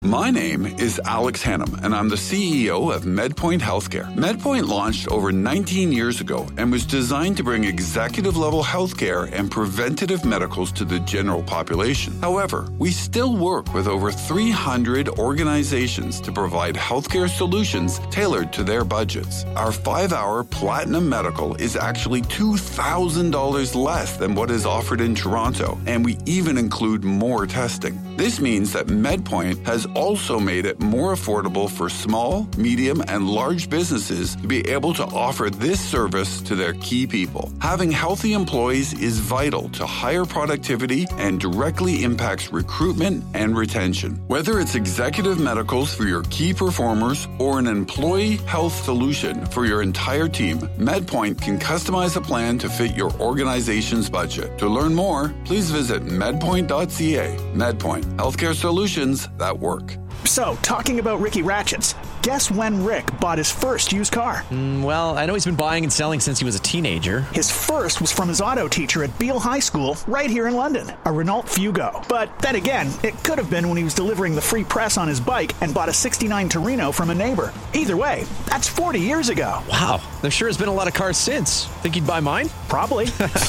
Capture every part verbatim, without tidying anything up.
My name is Alex Hannum, and I'm the C E O of MedPoint Healthcare. MedPoint launched over nineteen years ago and was designed to bring executive-level healthcare and preventative medicals to the general population. However, we still work with over three hundred organizations to provide healthcare solutions tailored to their budgets. Our five-hour Platinum Medical is actually two thousand dollars less than what is offered in Toronto, and we even include more testing. This means that MedPoint has also made it more affordable for small, medium, and large businesses to be able to offer this service to their key people. Having healthy employees is vital to higher productivity and directly impacts recruitment and retention. Whether it's executive medicals for your key performers or an employee health solution for your entire team, MedPoint can customize a plan to fit your organization's budget. To learn more, please visit medpoint dot c a. MedPoint, healthcare solutions that work. So, talking about Ricky Ratchets, guess when Rick bought his first used car? Mm, well, I know he's been buying and selling since he was a teenager. His first was from his auto teacher at Beale High School, right here in London, a Renault Fugo. But then again, it could have been when he was delivering the free press on his bike and bought a sixty-nine Torino from a neighbor. Either way, that's forty years ago. Wow, there sure has been a lot of cars since. Think he'd buy mine? Probably.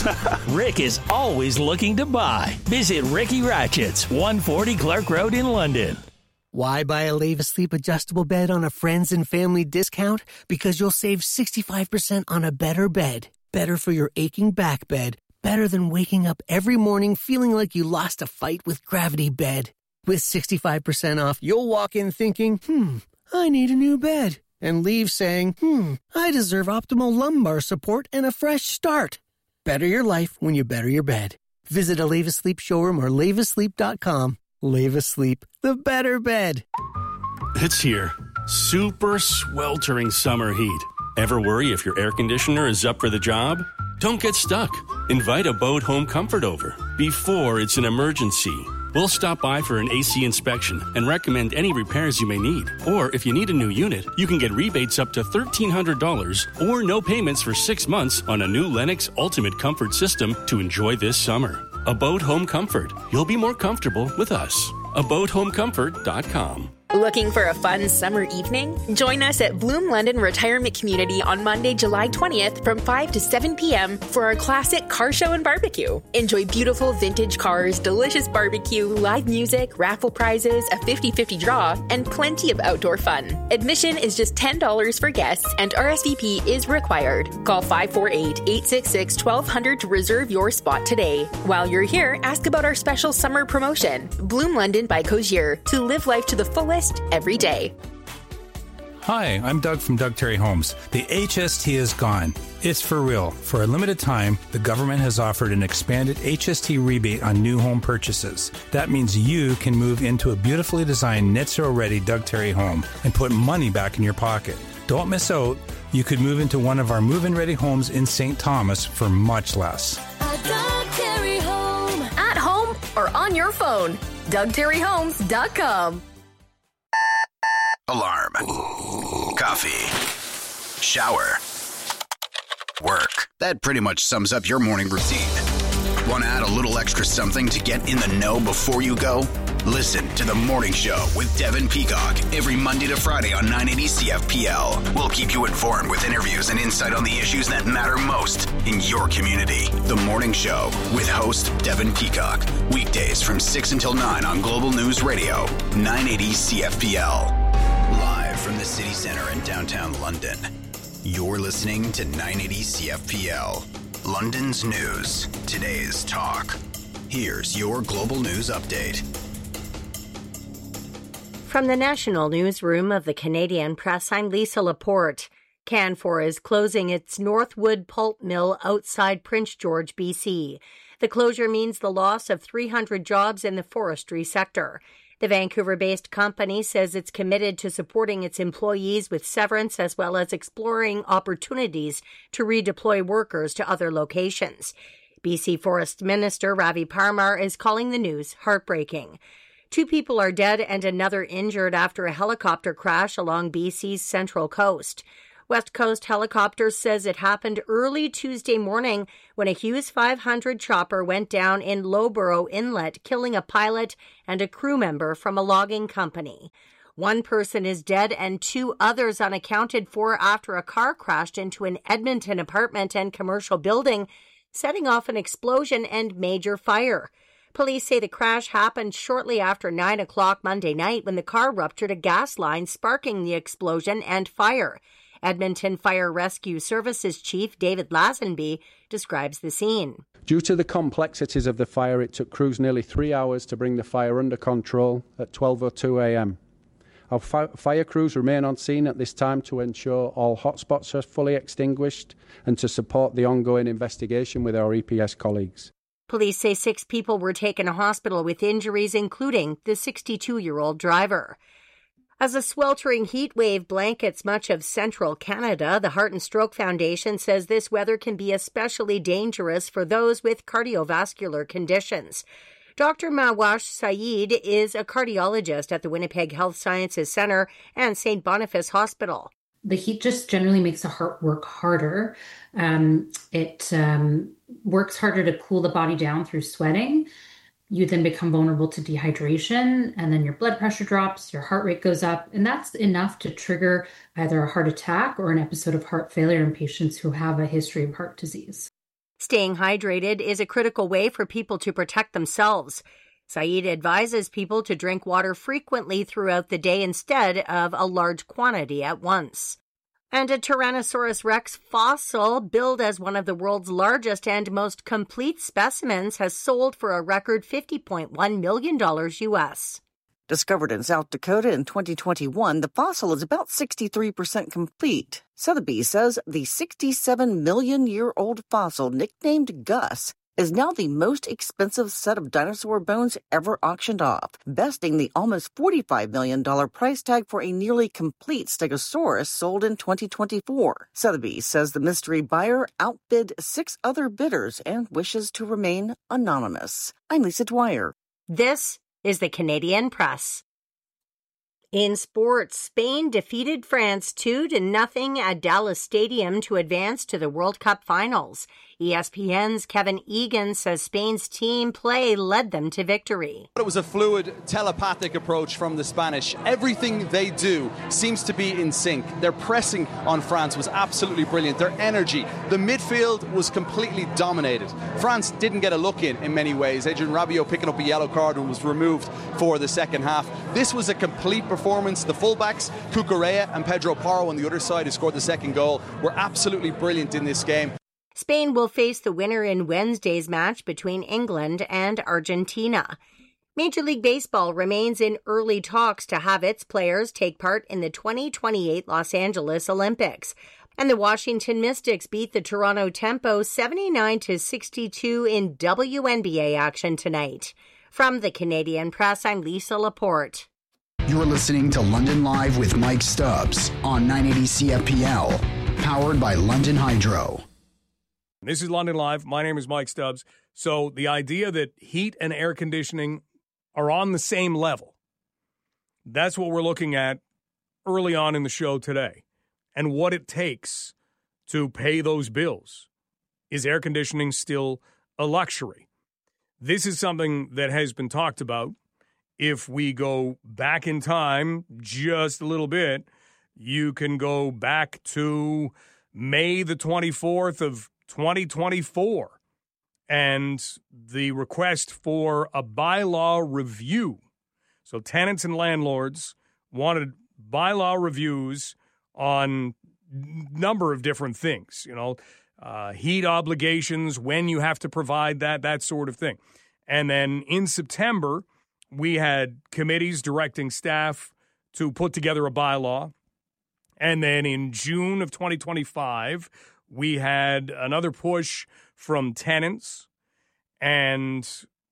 Rick is always looking to buy. Visit Ricky Ratchets, one forty Clark Road in London. Why buy a Leave Asleep adjustable bed on a friends and family discount? Because you'll save sixty-five percent on a better bed. Better for your aching back bed. Better than waking up every morning feeling like you lost a fight with Gravity Bed. With sixty-five percent off, you'll walk in thinking, hmm, I need a new bed. And leave saying, hmm, I deserve optimal lumbar support and a fresh start. Better your life when you better your bed. Visit a Leave Asleep showroom or leave asleep dot com. Leave Asleep, the better bed. It's here. Super sweltering summer heat. Ever worry if your air conditioner is up for the job? Don't get stuck. Invite Abode Home Comfort over before it's an emergency. We'll stop by for an A C inspection and recommend any repairs you may need. Or if you need a new unit, you can get rebates up to thirteen hundred dollars or no payments for six months on a new Lennox Ultimate Comfort system to enjoy this summer. Abode Home Comfort. You'll be more comfortable with us. abode home comfort dot com. Looking for a fun summer evening? Join us at Bloom London Retirement Community on Monday, July twentieth from five to seven p.m. for our classic car show and barbecue. Enjoy beautiful vintage cars, delicious barbecue, live music, raffle prizes, a fifty-fifty draw, and plenty of outdoor fun. Admission is just ten dollars for guests and R S V P is required. Call five four eight, eight six six, one two zero zero to reserve your spot today. While you're here, ask about our special summer promotion. Bloom London by Cozier. To live life to the fullest every day. Hi, I'm Doug from Doug Terry Homes. The H S T is gone. It's for real. For a limited time, the government has offered an expanded H S T rebate on new home purchases. That means you can move into a beautifully designed net zero ready Doug Terry home and put money back in your pocket. Don't miss out. You could move into one of our move-in ready homes in Saint Thomas for much less. A Doug Terry home. At home or on your phone. Doug Terry Homes dot com. Alarm. Coffee. Shower. Work. That pretty much sums up your morning routine. Want to add a little extra something to get in the know before you go? Listen to The Morning Show with Devin Peacock every Monday to Friday on nine eighty C F P L. We'll keep you informed with interviews and insight on the issues that matter most in your community. The Morning Show with host Devin Peacock. Weekdays from six until nine on Global News Radio, nine eighty C F P L. Live from the city center in downtown London. You're listening to nine eighty C F P L. London's news. Today's talk. Here's your Global News Update. From the National Newsroom of the Canadian Press, I'm Lisa Laporte. Canfor is closing its Northwood pulp mill outside Prince George, B C. The closure means the loss of three hundred jobs in the forestry sector. The Vancouver-based company says it's committed to supporting its employees with severance as well as exploring opportunities to redeploy workers to other locations. B C Forest Minister Ravi Parmar is calling the news heartbreaking. Two people are dead and another injured after a helicopter crash along B C's central coast. West Coast Helicopters says it happened early Tuesday morning when a Hughes five hundred chopper went down in Loughborough Inlet, killing a pilot and a crew member from a logging company. One person is dead and two others unaccounted for after a car crashed into an Edmonton apartment and commercial building, setting off an explosion and major fire. Police say the crash happened shortly after nine o'clock Monday night when the car ruptured a gas line, sparking the explosion and fire. Edmonton Fire Rescue Services Chief David Lazenby describes the scene. Due to the complexities of the fire, it took crews nearly three hours to bring the fire under control at twelve oh two a.m. Our fi- fire crews remain on scene at this time to ensure all hotspots are fully extinguished and to support the ongoing investigation with our E P S colleagues. Police say six people were taken to hospital with injuries, including the sixty-two-year-old driver. As a sweltering heat wave blankets much of central Canada, the Heart and Stroke Foundation says this weather can be especially dangerous for those with cardiovascular conditions. Doctor Mawash Saeed is a cardiologist at the Winnipeg Health Sciences Centre and Saint Boniface Hospital. The heat just generally makes the heart work harder. Um, it um, works harder to cool the body down through sweating. You then become vulnerable to dehydration, and then your blood pressure drops, your heart rate goes up, and that's enough to trigger either a heart attack or an episode of heart failure in patients who have a history of heart disease. Staying hydrated is a critical way for people to protect themselves. Saeed advises people to drink water frequently throughout the day instead of a large quantity at once. And a Tyrannosaurus rex fossil, billed as one of the world's largest and most complete specimens, has sold for a record fifty point one million dollars U S. Discovered in South Dakota in twenty twenty-one, the fossil is about sixty-three percent complete. Sotheby's says the sixty-seven million year old fossil, nicknamed Gus, is now the most expensive set of dinosaur bones ever auctioned off, besting the almost forty-five million dollars price tag for a nearly complete Stegosaurus sold in twenty twenty-four. Sotheby's says the mystery buyer outbid six other bidders and wishes to remain anonymous. I'm Lisa Dwyer. This is the Canadian Press. In sports, Spain defeated France two to nothing at Dallas Stadium to advance to the World Cup finals. E S P N's Kevin Egan says Spain's team play led them to victory. It was a fluid, telepathic approach from the Spanish. Everything they do seems to be in sync. Their pressing on France was absolutely brilliant. Their energy, the midfield was completely dominated. France didn't get a look in in many ways. Adrien Rabiot picking up a yellow card and was removed for the second half. This was a complete performance. The fullbacks, Cucurella and Pedro Porro on the other side, who scored the second goal, were absolutely brilliant in this game. Spain will face the winner in Wednesday's match between England and Argentina. Major League Baseball remains in early talks to have its players take part in the twenty twenty-eight Los Angeles Olympics. And the Washington Mystics beat the Toronto Tempo seventy-nine to sixty-two in W N B A action tonight. From the Canadian Press, I'm Lisa Laporte. You're listening to London Live with Mike Stubbs on nine eighty C F P L, powered by London Hydro. This is London Live. My name is Mike Stubbs. So the idea that heat and air conditioning are on the same level, that's what we're looking at early on in the show today. And what it takes to pay those bills. Is air conditioning still a luxury? This is something that has been talked about. If we go back in time just a little bit, you can go back to May the twenty-fourth of twenty twenty-four and the request for a bylaw review. So tenants and landlords wanted bylaw reviews on a number of different things, you know, uh, heat obligations, when you have to provide that, that sort of thing. And then in September, we had committees directing staff to put together a bylaw. And then in June of twenty twenty-five, we had another push from tenants, and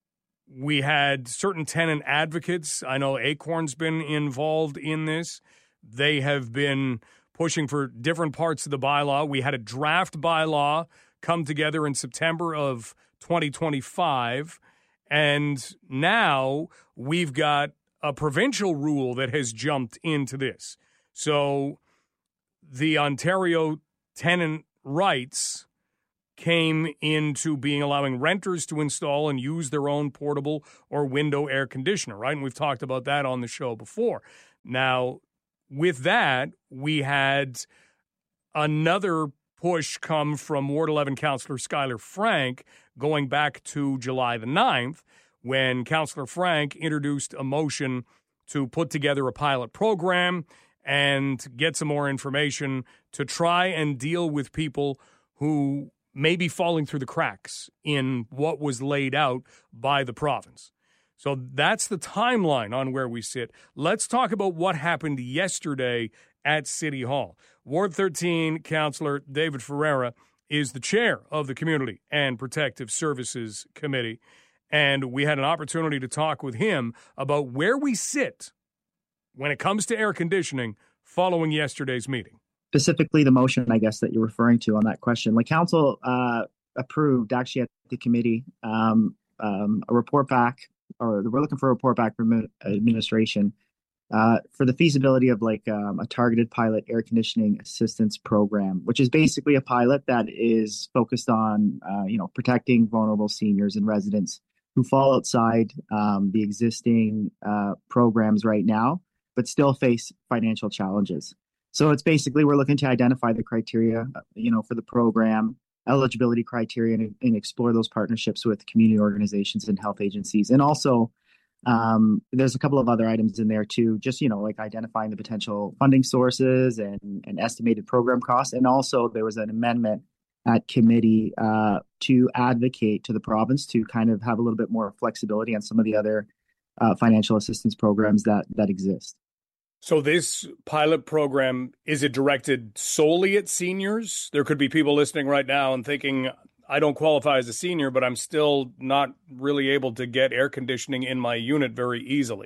we had certain tenant advocates. I know Acorn's been involved in this. They have been pushing for different parts of the bylaw. We had a draft bylaw come together in September of twenty twenty-five, and now we've got a provincial rule that has jumped into this. So the Ontario tenant rights came into being allowing renters to install and use their own portable or window air conditioner, right? And we've talked about that on the show before. Now, with that, we had another push come from Ward eleven Councillor Skylar Frank going back to July the ninth, when Councillor Frank introduced a motion to put together a pilot program and get some more information to try and deal with people who may be falling through the cracks in what was laid out by the province. So that's the timeline on where we sit. Let's talk about what happened yesterday at City Hall. Ward thirteen Councillor David Ferreira is the chair of the Community and Protective Services Committee, and we had an opportunity to talk with him about where we sit when it comes to air conditioning following yesterday's meeting. Specifically, the motion, I guess, that you're referring to on that question. Like, council uh, approved, actually, at the committee, um, um, a report back, or we're looking for a report back from administration uh, for the feasibility of like um, a targeted pilot air conditioning assistance program, which is basically a pilot that is focused on, uh, you know, protecting vulnerable seniors and residents who fall outside um, the existing uh, programs right now, but still face financial challenges. So it's basically, we're looking to identify the criteria, you know, for the program, eligibility criteria, and, and explore those partnerships with community organizations and health agencies. And also, um, there's a couple of other items in there too, just, you know, like identifying the potential funding sources and, and estimated program costs. And also there was an amendment at committee uh, to advocate to the province to kind of have a little bit more flexibility on some of the other uh, financial assistance programs that that exist. So this pilot program, is it directed solely at seniors? There could be people listening right now and thinking, I don't qualify as a senior, but I'm still not really able to get air conditioning in my unit very easily.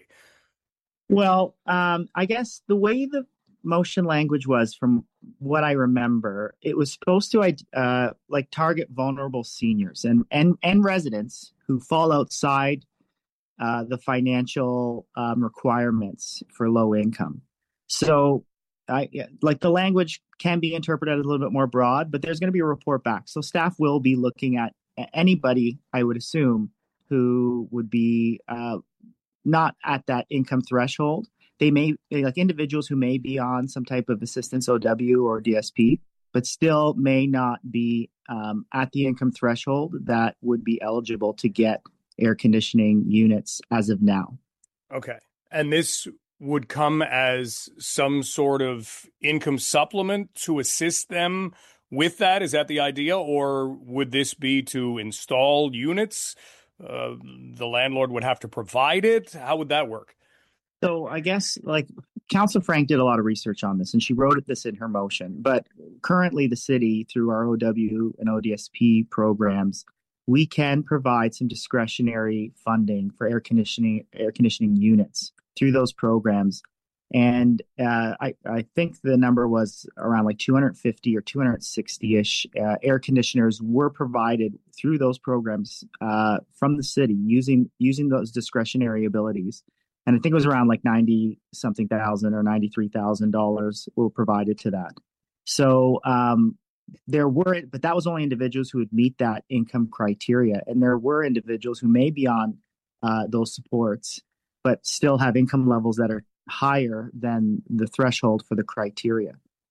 Well, um, I guess the way the motion language was, from what I remember, it was supposed to uh, like target vulnerable seniors and, and, and residents who fall outside Uh, the financial um, requirements for low income. So I like the language can be interpreted a little bit more broad, but there's going to be a report back. So staff will be looking at anybody, I would assume, who would be uh, not at that income threshold. They may, like individuals who may be on some type of assistance O W or D S P, but still may not be um, at the income threshold that would be eligible to get air conditioning units as of now. Okay. And this would come as some sort of income supplement to assist them with that? Is that the idea? Or would this be to install units? Uh, the landlord would have to provide it? How would that work? So I guess like Councillor Frank did a lot of research on this and she wrote this in her motion. But currently the city, through our O W and O D S P programs, we can provide some discretionary funding for air conditioning air conditioning units through those programs. And uh, I, I think the number was around like two hundred fifty or two hundred sixty-ish uh, air conditioners were provided through those programs uh, from the city using using those discretionary abilities. And I think it was around like ninety something thousand or ninety-three thousand dollars were provided to that. So um, there were, but that was only individuals who would meet that income criteria. And there were individuals who may be on uh, those supports, but still have income levels that are higher than the threshold for the criteria.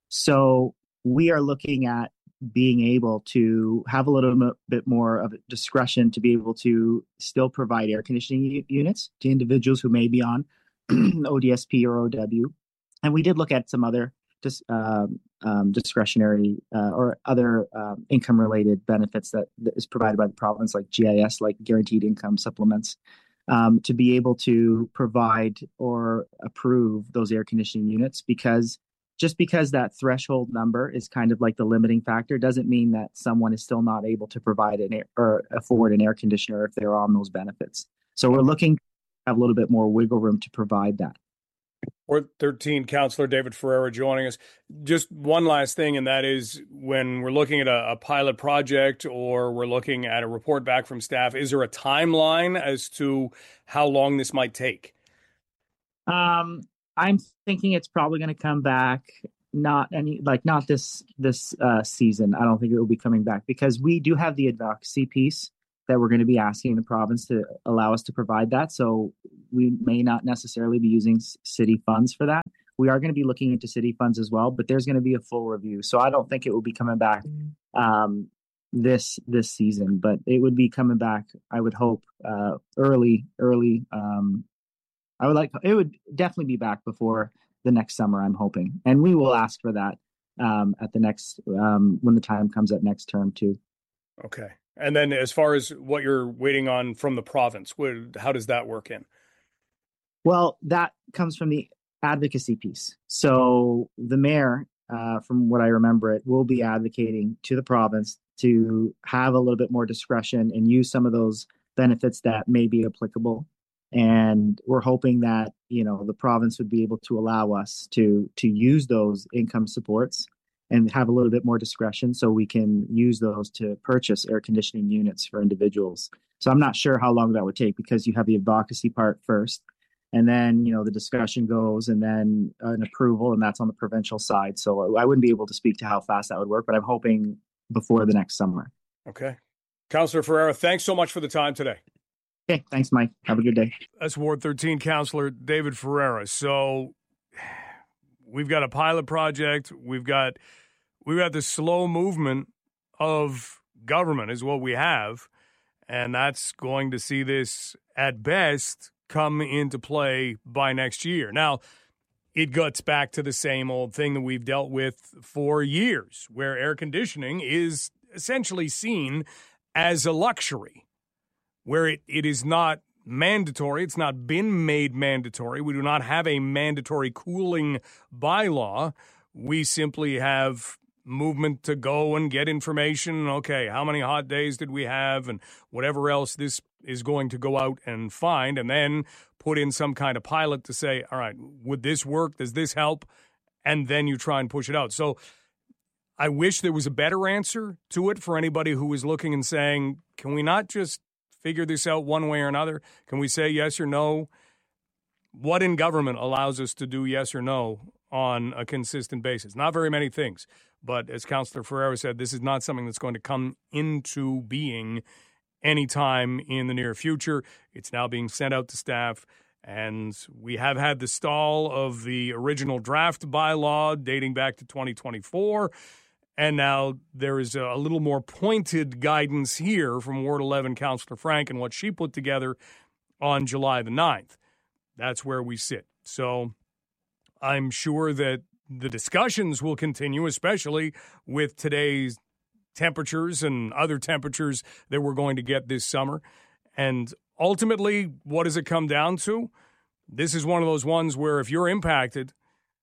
So we are looking at being able to have a little bit more of discretion to be able to still provide air conditioning u- units to individuals who may be on O D S P or O W. And we did look at some other dis, um, um, discretionary uh, or other um, income-related benefits that, that is provided by the province, like G I S, like guaranteed income supplements, um, to be able to provide or approve those air conditioning units. Because just because that threshold number is kind of like the limiting factor doesn't mean that someone is still not able to provide an air, or afford an air conditioner if they're on those benefits. So we're looking to have a little bit more wiggle room to provide that. Ward thirteen Councillor David Ferreira joining us. Just one last thing, and that is when we're looking at a, a pilot project or we're looking at a report back from staff, is there a timeline as to how long this might take? Um, I'm thinking it's probably going to come back not any like not this this uh, season. I don't think it will be coming back because we do have the advocacy piece that we're going to be asking the province to allow us to provide that. So we may not necessarily be using city funds for that. We are going to be looking into city funds as well, but there's going to be a full review. So I don't think it will be coming back um, this this season, but it would be coming back, I would hope, uh, early, early. Um, I would like, it would definitely be back before the next summer, I'm hoping. And we will ask for that um, at the next, um, when the time comes at next term too. Okay. And then as far as what you're waiting on from the province, what, how does that work in? Well, that comes from the advocacy piece. So the mayor, uh, from what I remember, it will be advocating to the province to have a little bit more discretion and use some of those benefits that may be applicable. And we're hoping that, you know, the province would be able to allow us to to use those income supports and have a little bit more discretion so we can use those to purchase air conditioning units for individuals. So I'm not sure how long that would take because you have the advocacy part first. And then, you know, the discussion goes and then an approval, and that's on the provincial side. So I wouldn't be able to speak to how fast that would work, but I'm hoping before the next summer. Okay. Councillor Ferreira, thanks so much for the time today. Okay. Thanks, Mike. Have a good day. That's Ward thirteen Councillor David Ferreira. So we've got a pilot project. We've got, we've got the slow movement of government is what we have. And that's going to see this at best come into play by next year. Now, it guts back to the same old thing that we've dealt with for years, where air conditioning is essentially seen as a luxury, where it, it is not mandatory. It's not been made mandatory. We do not have a mandatory cooling bylaw. We simply have movement to go and get information. Okay, how many hot days did we have and whatever else this is going to go out and find, and then put in some kind of pilot to say, all right, would this work? Does this help? And then you try and push it out. So I wish there was a better answer to it for anybody who is looking and saying, can we not just figure this out one way or another? Can we say yes or no? What in government allows us to do yes or no on a consistent basis? Not very many things. But as Councillor Ferreira said, this is not something that's going to come into being anytime in the near future. It's now being sent out to staff, and we have had the stall of the original draft bylaw dating back to twenty twenty-four, and now there is a little more pointed guidance here from Ward eleven Councillor Frank and what she put together on July the ninth. That's where we sit. So I'm sure that the discussions will continue, especially with today's temperatures and other temperatures that we're going to get this summer. And ultimately, what does it come down to? This is one of those ones where if you're impacted,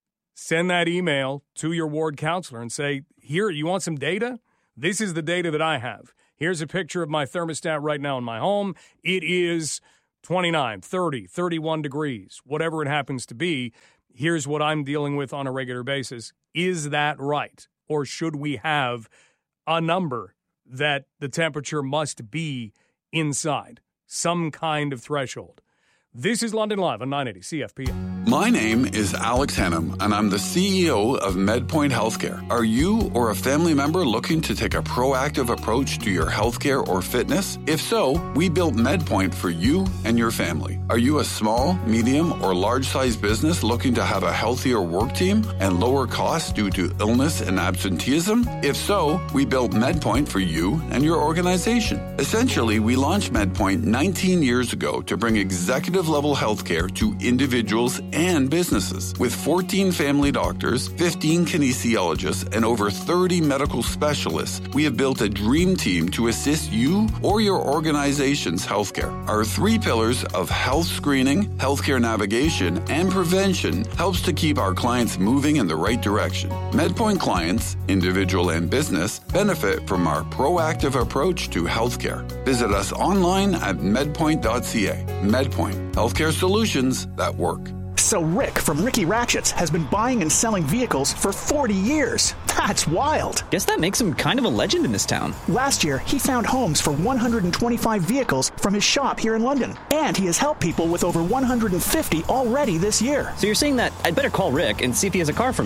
send that email to your ward councillor and say, here, you want some data? This is the data that I have. Here's a picture of my thermostat right now in my home. It is twenty-nine, thirty, thirty-one degrees, whatever it happens to be. Here's what I'm dealing with on a regular basis. Is that right? Or should we have a number that the temperature must be inside? Some kind of threshold. This is London Live on nine eighty C F P M. My name is Alex Hannum, and I'm the C E O of MedPoint Healthcare. Are you or a family member looking to take a proactive approach to your healthcare or fitness? If so, we built MedPoint for you and your family. Are you a small, medium, or large-sized business looking to have a healthier work team and lower costs due to illness and absenteeism? If so, we built MedPoint for you and your organization. Essentially, we launched MedPoint nineteen years ago to bring executive level healthcare to individuals and businesses. With fourteen family doctors, fifteen kinesiologists, and over thirty medical specialists, we have built a dream team to assist you or your organization's healthcare. Our three pillars of health screening, healthcare navigation, and prevention helps to keep our clients moving in the right direction. MedPoint clients, individual and business, benefit from our proactive approach to healthcare. Visit us online at medpoint dot c a. MedPoint. Healthcare solutions that work. So Rick from Ricky Ratchets has been buying and selling vehicles for forty years. That's wild. Guess that makes him kind of a legend in this town. Last year, he found homes for one hundred twenty-five vehicles from his shop here in London. And he has helped people with over one hundred fifty already this year. So you're saying that I'd better call Rick and see if he has a car for me?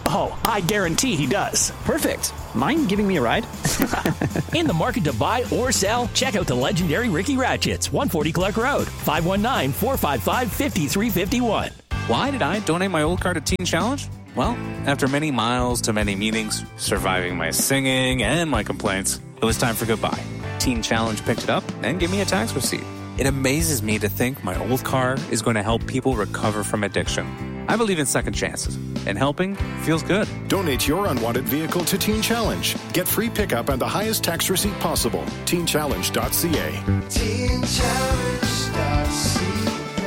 Oh, I guarantee he does. Perfect. Mind giving me a ride? In the market to buy or sell? Check out the legendary Ricky Ratchets, one forty Clark Road, five one nine, four five five, five three five one. Why did I donate my old car to Teen Challenge? Well, after many miles to many meetings, surviving my singing and my complaints, it was time for goodbye. Teen Challenge picked it up and gave me a tax receipt. It amazes me to think my old car is going to help people recover from addiction. I believe in second chances, and helping feels good. Donate your unwanted vehicle to Teen Challenge. Get free pickup and the highest tax receipt possible. teen challenge dot c a. teen challenge dot c a.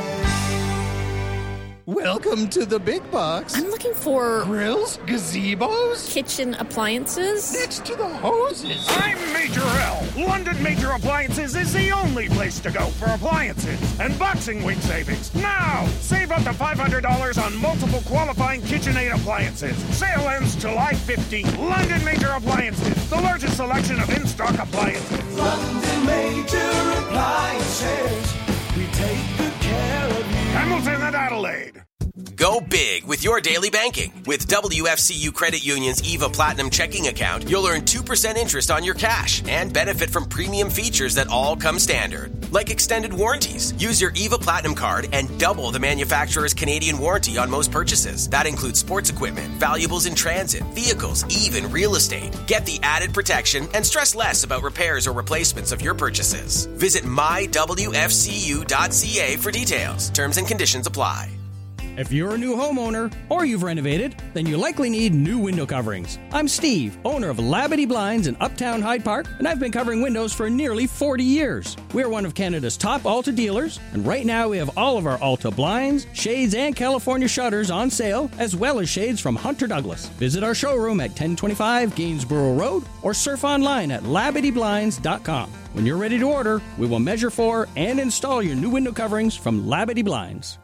Welcome to the big box. I'm looking for grills, gazebos, kitchen appliances. Next to the hoses. I'm Major L. London Major Appliances is the only place to go for appliances and boxing week savings. Now, save up to five hundred dollars on multiple qualifying KitchenAid appliances. Sale ends July fifteenth. London Major Appliances, the largest selection of in-stock appliances. London Major Appliances, we take good care of you. Hamilton and Adelaide. Go big with your daily banking. With W F C U Credit Union's EVA Platinum checking account, you'll earn two percent interest on your cash and benefit from premium features that all come standard, like extended warranties. Use your EVA Platinum card and double the manufacturer's Canadian warranty on most purchases. That includes sports equipment, valuables in transit, vehicles, even real estate. Get the added protection and stress less about repairs or replacements of your purchases. Visit my w f c u dot c a for details. Terms and conditions apply. If you're a new homeowner or you've renovated, then you likely need new window coverings. I'm Steve, owner of Labadee Blinds in Uptown Hyde Park, and I've been covering windows for nearly forty years. We're one of Canada's top Alta dealers, and right now we have all of our Alta blinds, shades, and California shutters on sale, as well as shades from Hunter Douglas. Visit our showroom at ten twenty-five Gainsborough Road or surf online at labadee blinds dot com. When you're ready to order, we will measure for and install your new window coverings from Labadee Blinds.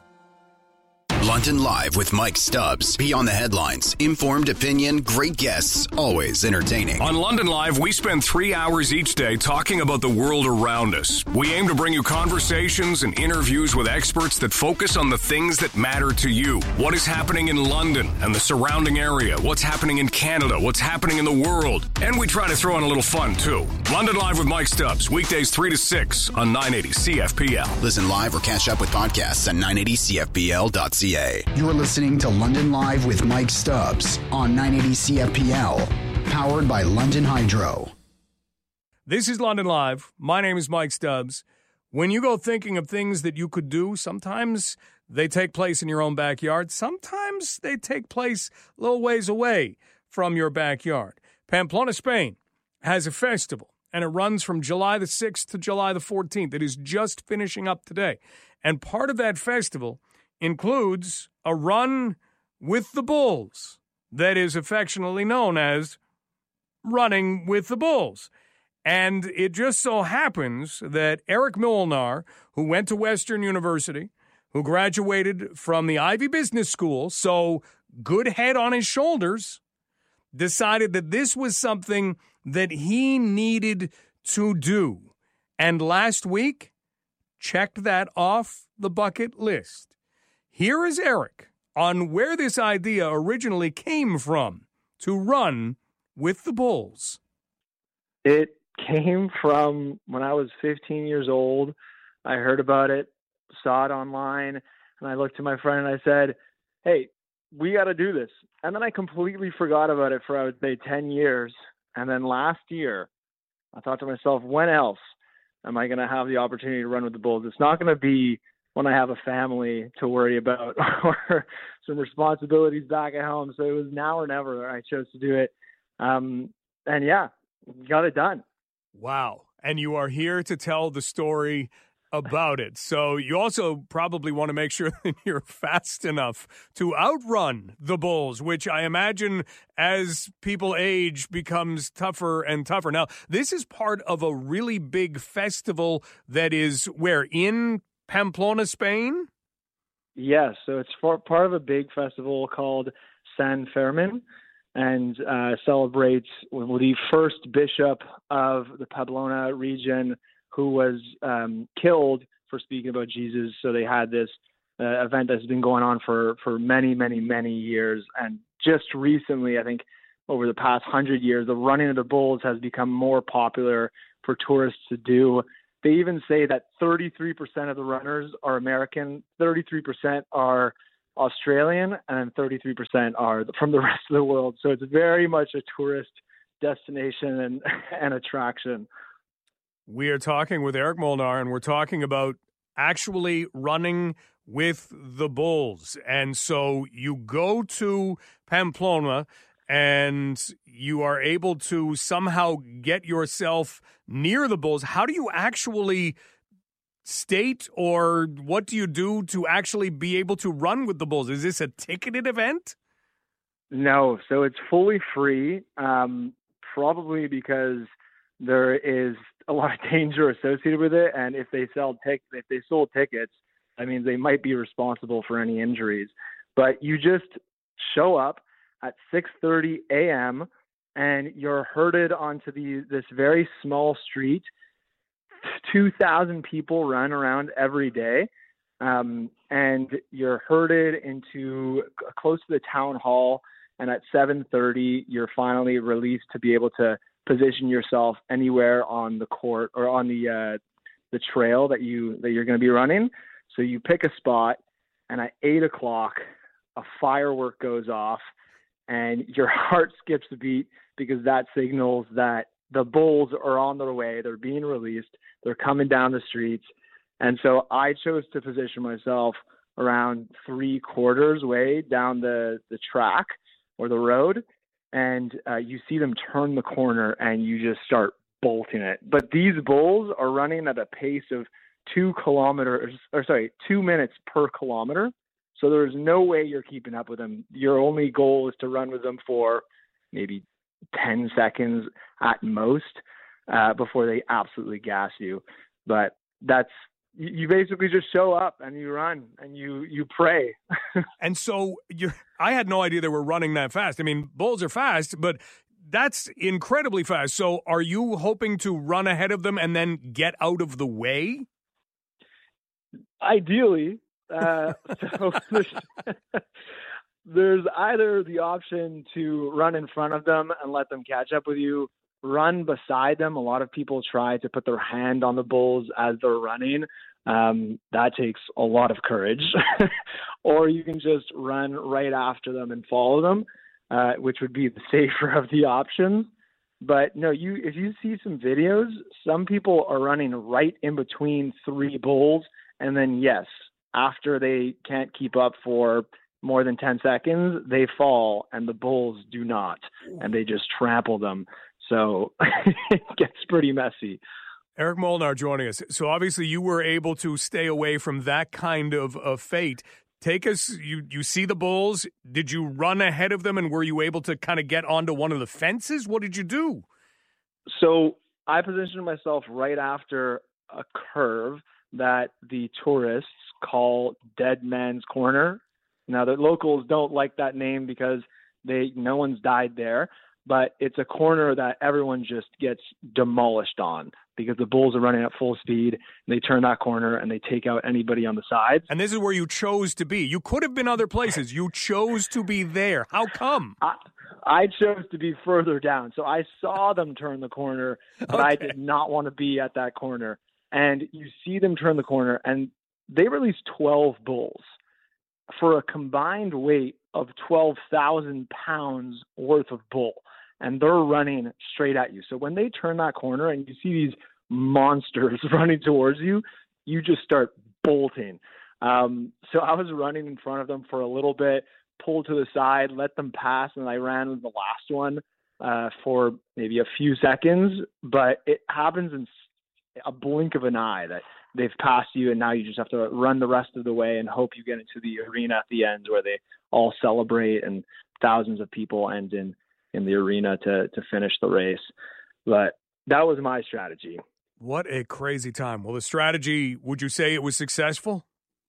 London Live with Mike Stubbs. Beyond the headlines, informed opinion, great guests, always entertaining. On London Live, we spend three hours each day talking about the world around us. We aim to bring you conversations and interviews with experts that focus on the things that matter to you. What is happening in London and the surrounding area? What's happening in Canada? What's happening in the world? And we try to throw in a little fun, too. London Live with Mike Stubbs, weekdays three to six on nine eighty C F P L. Listen live or catch up with podcasts at nine eighty C F P L dot C A. You're listening to London Live with Mike Stubbs on nine eighty C F P L, powered by London Hydro. This is London Live. My name is Mike Stubbs. When you go thinking of things that you could do, sometimes they take place in your own backyard. Sometimes they take place a little ways away from your backyard. Pamplona, Spain has a festival, and it runs from July the sixth to July the fourteenth. It is just finishing up today. And part of that festival includes a run with the Bulls that is affectionately known as Running with the Bulls. And it just so happens that Eric Milnar, who went to Western University, who graduated from the Ivy Business School, so good head on his shoulders, decided that this was something that he needed to do. And last week, checked that off the bucket list. Here is Eric on where this idea originally came from to run with the Bulls. It came from when I was fifteen years old. I heard about it, saw it online, and I looked to my friend and I said, hey, we got to do this. And then I completely forgot about it for, I would say, ten years. And then last year, I thought to myself, when else am I going to have the opportunity to run with the Bulls? It's not going to be when I have a family to worry about or some responsibilities back at home. So it was now or never I chose to do it. Um, and yeah, got it done. Wow. And you are here to tell the story about it. So you also probably want to make sure that you're fast enough to outrun the Bulls, which I imagine as people age becomes tougher and tougher. Now, this is part of a really big festival that is where in Pamplona, Spain? Yes, so it's for, part of a big festival called San Fermin, and uh, celebrates the first bishop of the Pamplona region who was um, killed for speaking about Jesus. So they had this uh, event that's been going on for, for many, many, many years, and just recently, I think over the past hundred years, the running of the bulls has become more popular for tourists to do. They even say that thirty-three percent of the runners are American, thirty-three percent are Australian, and thirty-three percent are from the rest of the world. So it's very much a tourist destination and, and attraction. We are talking with Eric Molnar, and we're talking about actually running with the bulls. And so you go to Pamplona, and you are able to somehow get yourself near the bulls. How do you actually state, or what do you do to actually be able to run with the bulls? Is this a ticketed event? No, so it's fully free, um, probably because there is a lot of danger associated with it. And if they sell tic- if they sold tickets, I mean, they might be responsible for any injuries. But you just show up at six thirty a.m. and you're herded onto the this very small street. two thousand people run around every day, um, and you're herded into close to the town hall. And at seven thirty, you're finally released to be able to position yourself anywhere on the court or on the uh, the trail that you that you're going to be running. So you pick a spot, and at eight o'clock, a firework goes off, and your heart skips a beat because that signals that the bulls are on their way. They're being released. They're coming down the streets. And so I chose to position myself around three quarters way down the, the track or the road. And uh, you see them turn the corner and you just start bolting it. But these bulls are running at a pace of two kilometers, or sorry, two minutes per kilometer. So there's no way you're keeping up with them. Your only goal is to run with them for maybe ten seconds at most uh, before they absolutely gas you. But that's, you basically just show up and you run and you, you pray. And so you're, I had no idea they were running that fast. I mean, bulls are fast, but that's incredibly fast. So are you hoping to run ahead of them and then get out of the way? Ideally. Uh, so there's, there's either the option to run in front of them and let them catch up with you, run beside them. A lot of people try to put their hand on the bulls as they're running. Um, that takes a lot of courage. Or you can just run right after them and follow them, uh, which would be the safer of the options. But no, you if you see some videos, some people are running right in between three bulls, and then yes, after they can't keep up for more than ten seconds, they fall, and the bulls do not, and they just trample them. So it gets pretty messy. Eric Molnar joining us. So obviously you were able to stay away from that kind of, of fate. Take us, you, you see the bulls. Did you run ahead of them, and were you able to kind of get onto one of the fences? What did you do? So I positioned myself right after a curve that the tourists call Dead Man's Corner. Now, the locals don't like that name because they no one's died there, but it's a corner that everyone just gets demolished on because the bulls are running at full speed, and they turn that corner and they take out anybody on the sides. And this is where you chose to be. You could have been other places. You chose to be there. How come? I, I chose to be further down. So I saw them turn the corner, but okay. I did not want to be at that corner. And you see them turn the corner, and they released twelve bulls for a combined weight of twelve thousand pounds worth of bull. And they're running straight at you. So when they turn that corner and you see these monsters running towards you, you just start bolting. Um, so I was running in front of them for a little bit, pulled to the side, let them pass, and I ran with the last one uh, for maybe a few seconds. But it happens in a blink of an eye that they've passed you, and now you just have to run the rest of the way and hope you get into the arena at the end where they all celebrate and thousands of people end in in the arena to to finish the race. But that was my strategy. What a crazy time. Well, the strategy, would you say it was successful?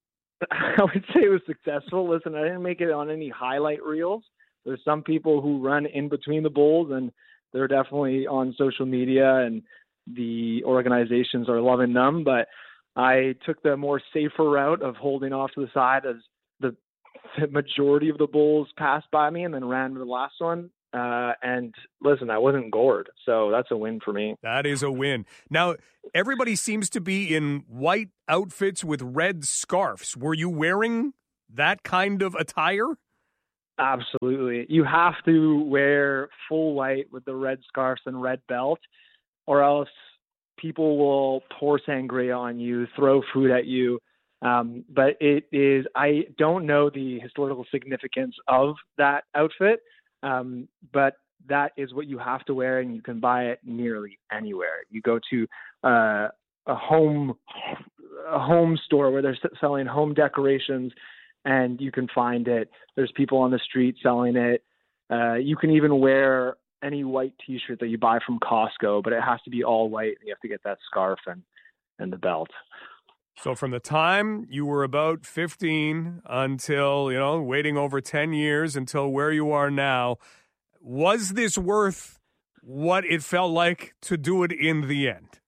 I would say it was successful. Listen, I didn't make it on any highlight reels. There's some people who run in between the bulls, and they're definitely on social media, and the organizations are loving them. But I took the more safer route of holding off to the side as the the majority of the bulls passed by me and then ran to the last one. Uh, and listen, I wasn't gored, so that's a win for me. That is a win. Now, everybody seems to be in white outfits with red scarves. Were you wearing that kind of attire? Absolutely. You have to wear full white with the red scarves and red belt, or else people will pour sangria on you, throw food at you. Um, but it is, I don't know the historical significance of that outfit, um, but that is what you have to wear, and you can buy it nearly anywhere. You go to uh, a home a home store where they're selling home decorations, and you can find it. There's people on the street selling it. Uh, you can even wear any white T-shirt that you buy from Costco, but it has to be all white. You have to get that scarf and, and the belt. So from the time you were about fifteen until, you know, waiting over ten years until where you are now, was this worth what it felt like to do it in the end?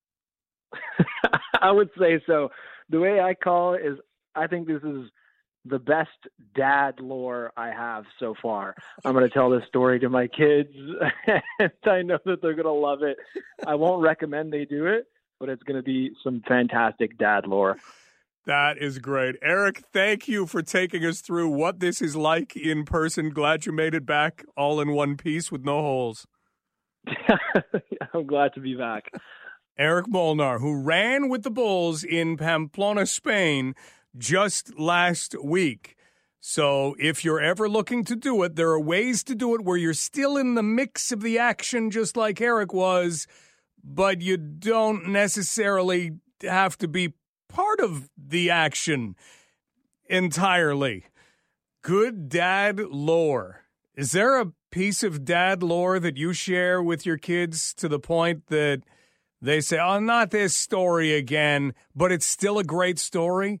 I would say so. The way I call it is, I think this is the best dad lore I have so far. I'm going to tell this story to my kids, and I know that they're going to love it. I won't recommend they do it, but it's going to be some fantastic dad lore. That is great. Eric, thank you for taking us through what this is like in person. Glad you made it back all in one piece with no holes. I'm glad to be back. Eric Molnar, who ran with the Bulls in Pamplona, Spain, just last week. So if you're ever looking to do it, there are ways to do it where you're still in the mix of the action, just like Eric was, but you don't necessarily have to be part of the action entirely. Good dad lore. Is there a piece of dad lore that you share with your kids to the point that they say, oh, not this story again, but it's still a great story?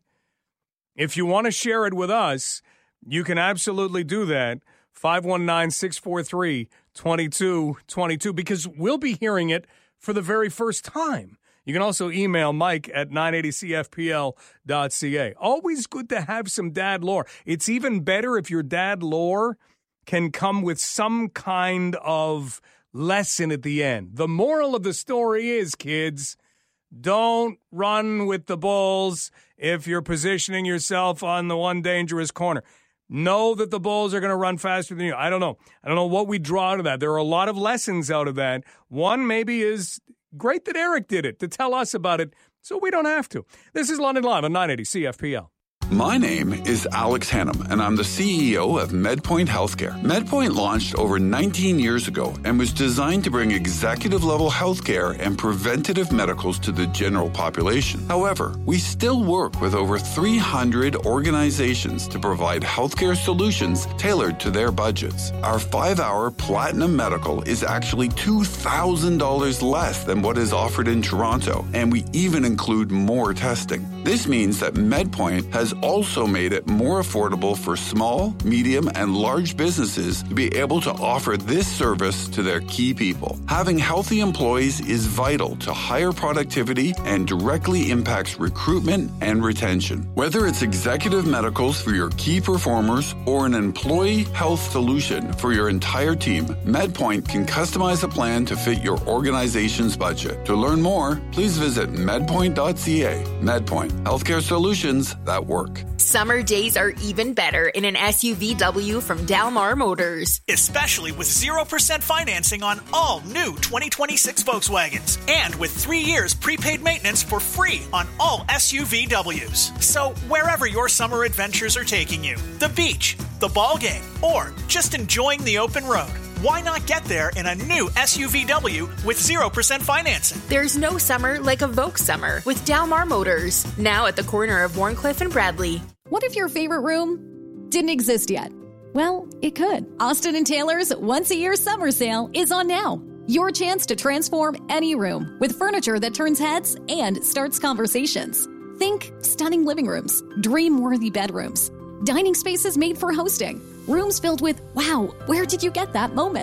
If you want to share it with us, you can absolutely do that. five one nine, six four three, two two two two, because we'll be hearing it for the very first time. You can also email Mike at nine eighty C F P L dot C A. Always good to have some dad lore. It's even better if your dad lore can come with some kind of lesson at the end. The moral of the story is, kids, don't run with the Bulls if you're positioning yourself on the one dangerous corner. Know that the Bulls are going to run faster than you. I don't know. I don't know what we draw out of that. There are a lot of lessons out of that. One maybe is great that Eric did it, to tell us about it so we don't have to. This is London Live on nine eighty C F P L. My name is Alex Hannum, and I'm the C E O of MedPoint Healthcare. MedPoint launched over nineteen years ago and was designed to bring executive-level healthcare and preventative medicals to the general population. However, we still work with over three hundred organizations to provide healthcare solutions tailored to their budgets. Our five-hour Platinum Medical is actually two thousand dollars less than what is offered in Toronto, and we even include more testing. This means that MedPoint has also made it more affordable for small, medium, and large businesses to be able to offer this service to their key people. Having healthy employees is vital to higher productivity and directly impacts recruitment and retention. Whether it's executive medicals for your key performers or an employee health solution for your entire team, MedPoint can customize a plan to fit your organization's budget. To learn more, please visit medpoint dot c a. MedPoint, healthcare solutions that work. Summer days are even better in an S U V W from Dalmar Motors. Especially with zero percent financing on all new twenty twenty-six Volkswagens. And with three years prepaid maintenance for free on all S U V Ws. So wherever your summer adventures are taking you, the beach, the ball game, or just enjoying the open road, why not get there in a new S U V W with zero percent financing? There's no summer like a Volks summer with Dalmar Motors. Now at the corner of Warncliffe and Bradley. What if your favorite room didn't exist yet? Well, it could. Austin and Taylor's once-a-year summer sale is on now. Your chance to transform any room with furniture that turns heads and starts conversations. Think stunning living rooms, dream-worthy bedrooms, dining spaces made for hosting, rooms filled with, wow, where did you get that moments?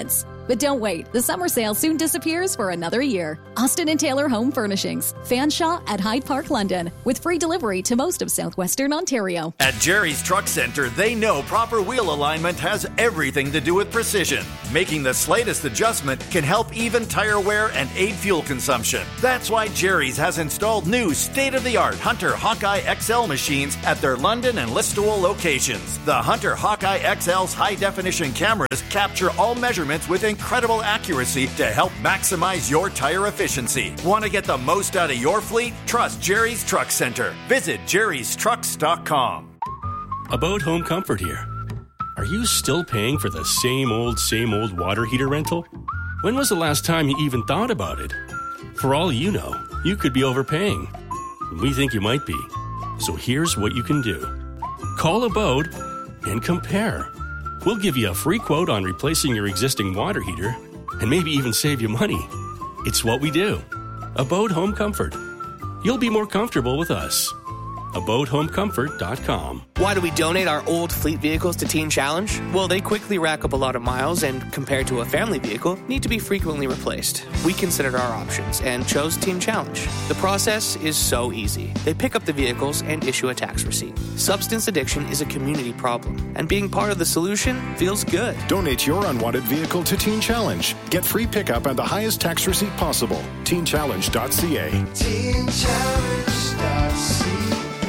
But don't wait. The summer sale soon disappears for another year. Austin and Taylor Home Furnishings. Fanshawe at Hyde Park, London. With free delivery to most of southwestern Ontario. At Jerry's Truck Center, they know proper wheel alignment has everything to do with precision. Making the slightest adjustment can help even tire wear and aid fuel consumption. That's why Jerry's has installed new state-of-the-art Hunter Hawkeye X L machines at their London and Listowel locations. The Hunter Hawkeye X L's high-definition cameras capture all measurements with incredible accuracy to help maximize your tire efficiency. Want to get the most out of your fleet? Trust Jerry's Truck Center. Visit jerrys trucks dot com. About home comfort here. Are you still paying for the same old, same old water heater rental? When was the last time you even thought about it? For all you know, you could be overpaying. We think you might be. So here's what you can do. Call Abode and compare. We'll give you a free quote on replacing your existing water heater and maybe even save you money. It's what we do. Abode Home Comfort. You'll be more comfortable with us. abode home comfort dot com. Why do we donate our old fleet vehicles to Teen Challenge? Well, they quickly rack up a lot of miles and, compared to a family vehicle, need to be frequently replaced. We considered our options and chose Teen Challenge. The process is so easy. They pick up the vehicles and issue a tax receipt. Substance addiction is a community problem, and being part of the solution feels good. Donate your unwanted vehicle to Teen Challenge. Get free pickup and the highest tax receipt possible. teen challenge dot c a. teen challenge dot c a.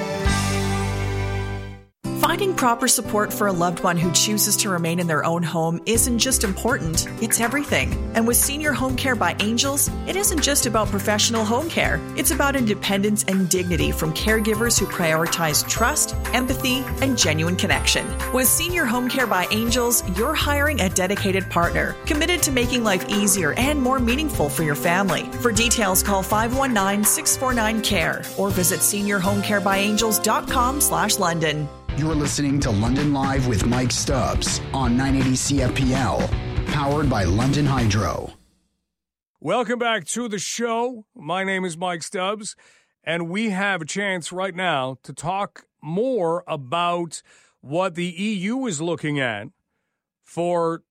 Finding proper support for a loved one who chooses to remain in their own home isn't just important, it's everything. And with Senior Home Care by Angels, it isn't just about professional home care. It's about independence and dignity from caregivers who prioritize trust, empathy, and genuine connection. With Senior Home Care by Angels, you're hiring a dedicated partner, committed to making life easier and more meaningful for your family. For details, call five one nine, six four nine, C A R E or visit senior home care by angels dot com slash London. You're listening to London Live with Mike Stubbs on nine eighty C F P L, powered by London Hydro. Welcome back to the show. My name is Mike Stubbs, and we have a chance right now to talk more about what the E U is looking at for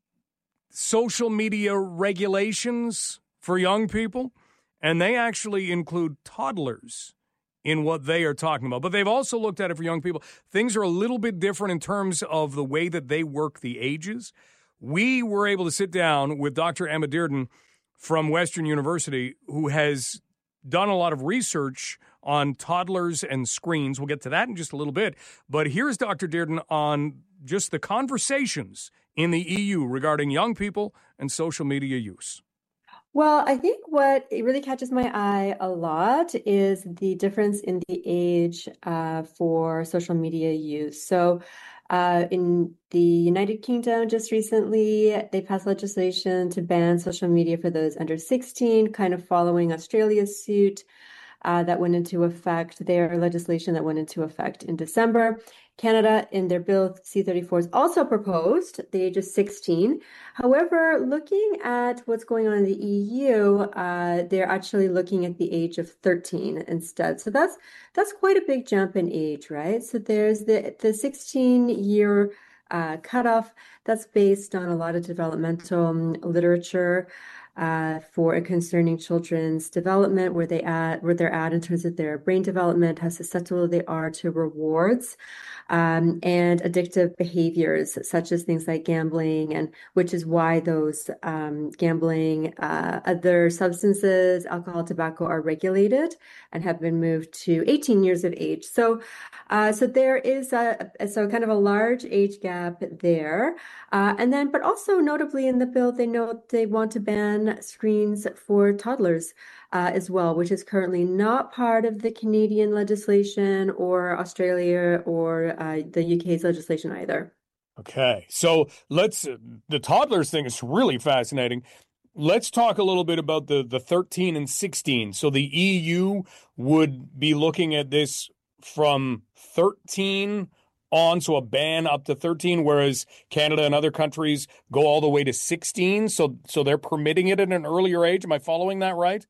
social media regulations for young people, and they actually include toddlers in what they are talking about. But they've also looked at it for young people. Things are a little bit different in terms of the way that they work the ages. We were able to sit down with Doctor Emma Dearden from Western University, who has done a lot of research on toddlers and screens. We'll get to that in just a little bit. But here's Doctor Dearden on just the conversations in the E U regarding young people and social media use. Well, I think what it really catches my eye a lot is the difference in the age uh, for social media use. So uh, in the United Kingdom, just recently, they passed legislation to ban social media for those under sixteen, kind of following Australia's suit uh, that went into effect, their legislation that went into effect in December. Canada, in their bill C thirty-four, has also proposed the age of sixteen. However, looking at what's going on in the E U, uh, they're actually looking at the age of thirteen instead. So that's that's quite a big jump in age, right? So there's the the sixteen-year uh, cutoff that's based on a lot of developmental um, literature uh, for concerning children's development, where they at where they're at in terms of their brain development, how susceptible they are to rewards. Um, and addictive behaviors, such as things like gambling, and which is why those um, gambling, uh, other substances, alcohol, tobacco, are regulated and have been moved to eighteen years of age. So, uh, so there is a so kind of a large age gap there, uh, and then, but also notably in the bill, they note they want to ban screens for toddlers. Uh, as well, which is currently not part of the Canadian legislation or Australia or uh, the U K's legislation either. Okay, so let's, uh, the toddlers thing is really fascinating. Let's talk a little bit about the, the thirteen and sixteen. So the E U would be looking at this from thirteen on, so a ban up to thirteen, whereas Canada and other countries go all the way to sixteen. So, so they're permitting it at an earlier age. Am I following that right?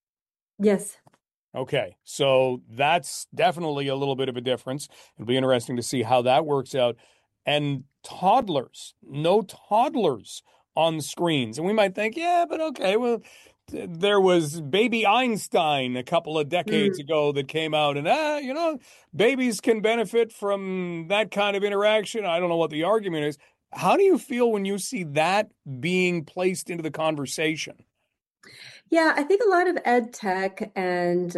Yes. Okay, so that's definitely a little bit of a difference. It'll be interesting to see how that works out. And toddlers, no toddlers on screens. And we might think, yeah, but okay, well, there was Baby Einstein a couple of decades mm. ago that came out, and, ah, you know, babies can benefit from that kind of interaction. I don't know what the argument is. How do you feel when you see that being placed into the conversation? Yeah, I think a lot of ed tech and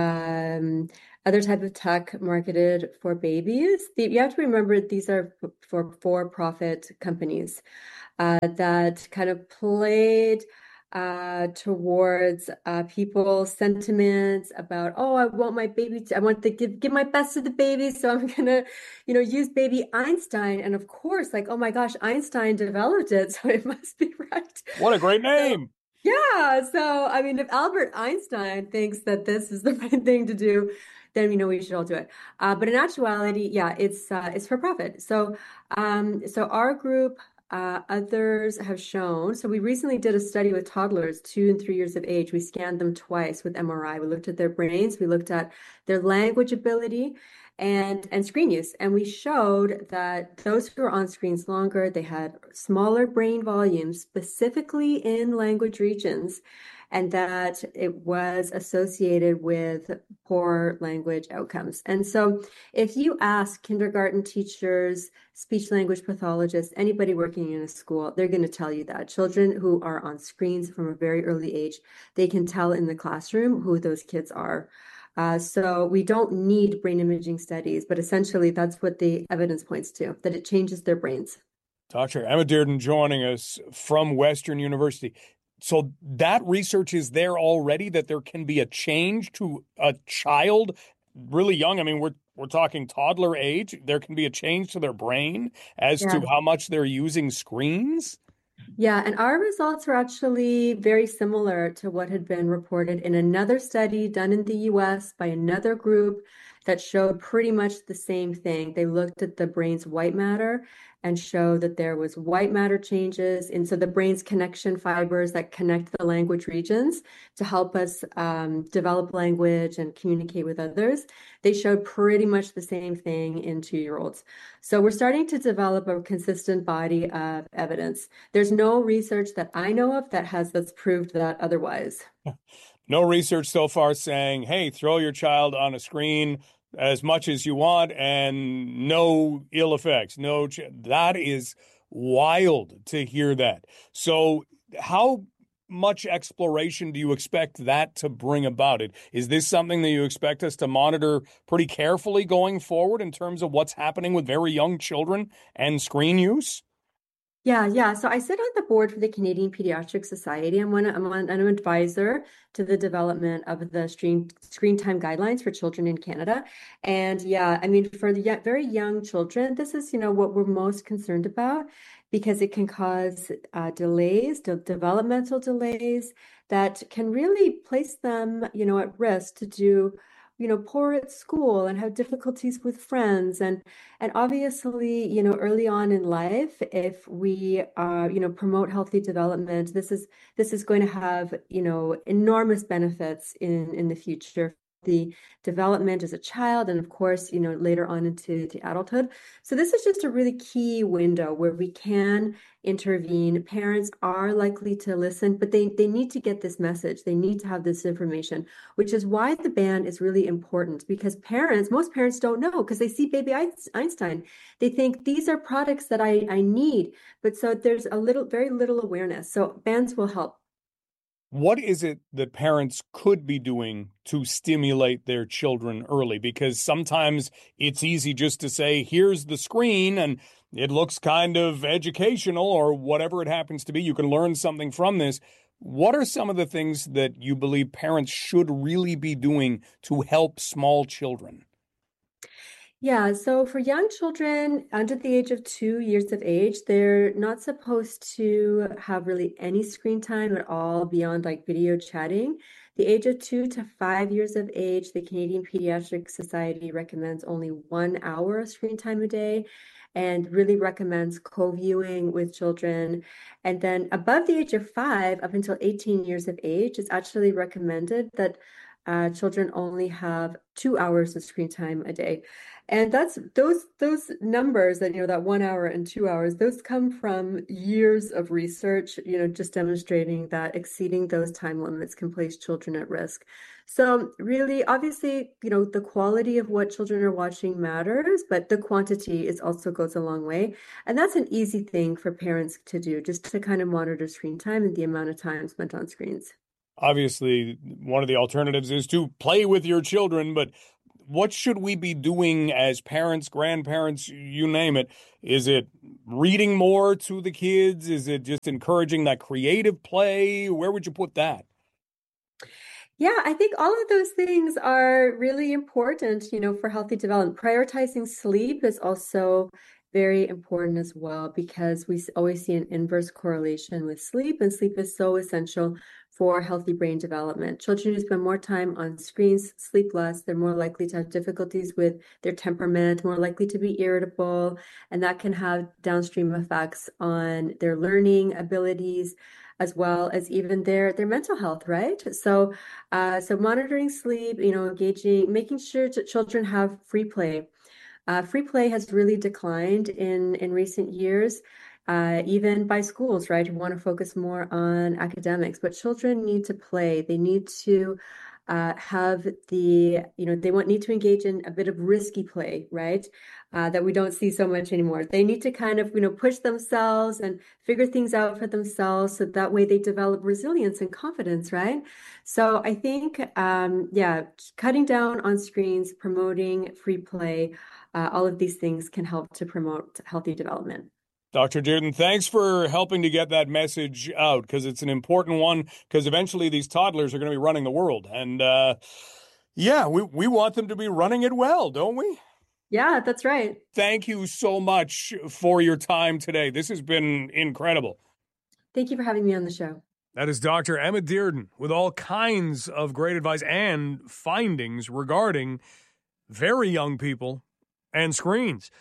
um, other type of tech marketed for babies, you have to remember these are for for-profit companies uh, that kind of played uh, towards uh, people's sentiments about, oh, I want my baby to, I want to give, give my best to the baby. So I'm going to, you know, use Baby Einstein. And of course, like, oh my gosh, Einstein developed it. So it must be right. What a great name. So, yeah. So, I mean, if Albert Einstein thinks that this is the right thing to do, then we know we should all do it. Uh, but in actuality, yeah, it's, uh, it's for profit. So, um, so our group, Uh, others have shown, so we recently did a study with toddlers, two and three years of age. We scanned them twice with M R I. We looked at their brains, we looked at their language ability and, and screen use. And we showed that those who were on screens longer, they had smaller brain volumes, specifically in language regions, and that it was associated with poor language outcomes. And so if you ask kindergarten teachers, speech language pathologists, anybody working in a school, they're going to tell you that children who are on screens from a very early age, they can tell in the classroom who those kids are. Uh, so we don't need brain imaging studies, but essentially that's what the evidence points to, that it changes their brains. Doctor Emma Dearden joining us from Western University. So that research is there already, that there can be a change to a child really young. I mean, we're we're talking toddler age. There can be a change to their brain as yeah. to how much they're using screens. Yeah, and our results are actually very similar to what had been reported in another study done in the U S by another group that showed pretty much the same thing. They looked at the brain's white matter and showed that there was white matter changes. And so the brain's connection fibers that connect the language regions to help us um, develop language and communicate with others, they showed pretty much the same thing in two-year-olds. So we're starting to develop a consistent body of evidence. There's no research that I know of that has that's proved that otherwise. No research so far saying, hey, throw your child on a screen as much as you want and no ill effects. No, ch- that is wild to hear that. So how much exploration do you expect that to bring about it? Is this something that you expect us to monitor pretty carefully going forward in terms of what's happening with very young children and screen use? Yeah, yeah. So I sit on the board for the Canadian Pediatric Society. I'm one. I'm, one, I'm an advisor to the development of the screen screen time guidelines for children in Canada. And yeah, I mean, for the very young children, this is, you know, what we're most concerned about because it can cause uh, delays, de- developmental delays that can really place them, you know, at risk to do, you know, poor at school and have difficulties with friends. And, and obviously, you know, early on in life, if we, uh, you know, promote healthy development, this is, this is going to have, you know, enormous benefits in, in the future. The development as a child, and of course, you know, later on into the adulthood. So this is just a really key window where we can intervene. Parents are likely to listen, but they, they need to get this message. They need to have this information, which is why the ban is really important, because parents, most parents don't know because they see Baby Einstein. They think these are products that I, I need, but so there's a little, very little awareness. So bans will help. What is it that parents could be doing to stimulate their children early? Because sometimes it's easy just to say, here's the screen and it looks kind of educational or whatever it happens to be. You can learn something from this. What are some of the things that you believe parents should really be doing to help small children? Yeah, so for young children under the age of two years of age, they're not supposed to have really any screen time at all beyond like video chatting. The age of two to five years of age, the Canadian Pediatric Society recommends only one hour of screen time a day and really recommends co-viewing with children. And then above the age of five, up until eighteen years of age, it's actually recommended that uh, children only have two hours of screen time a day. And that's those those numbers that, you know, that one hour and two hours, those come from years of research, you know, just demonstrating that exceeding those time limits can place children at risk. So really, obviously, you know, the quality of what children are watching matters, but the quantity is also goes a long way. And that's an easy thing for parents to do, just to kind of monitor screen time and the amount of time spent on screens. Obviously, one of the alternatives is to play with your children, but what should we be doing as parents, grandparents, you name it? Is it reading more to the kids? Is it just encouraging that creative play? Where would you put that? Yeah, I think all of those things are really important, you know, for healthy development. Prioritizing sleep is also very important as well, because we always see an inverse correlation with sleep, and sleep is so essential for healthy brain development. Children who spend more time on screens sleep less. They're more likely to have difficulties with their temperament, more likely to be irritable, and that can have downstream effects on their learning abilities, as well as even their their mental health, right? So, uh, so monitoring sleep, you know, engaging, making sure that children have free play. Uh, free play has really declined in in recent years, uh, even by schools, right, who want to focus more on academics. But children need to play. They need to uh, have the, you know, they want need to engage in a bit of risky play, right? Uh, that we don't see so much anymore. They need to kind of, you know, push themselves and figure things out for themselves, so that way they develop resilience and confidence, right? So I think, um, yeah, cutting down on screens, promoting free play, uh, all of these things can help to promote healthy development. Doctor Dearden, thanks for helping to get that message out, because it's an important one, because eventually these toddlers are going to be running the world. And uh, yeah, we, we want them to be running it well, don't we? Yeah, that's right. Thank you so much for your time today. This has been incredible. Thank you for having me on the show. That is Doctor Emma Dearden with all kinds of great advice and findings regarding very young people and screens.